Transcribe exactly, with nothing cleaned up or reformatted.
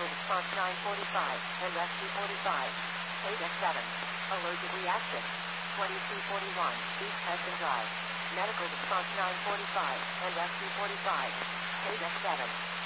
response nine forty-five and rescue forty-five. Paydeck seven. Allergic reaction. twenty-two forty-one. East Hudson Drive. Medical response nine forty-five and rescue forty-five. Paydeck seven.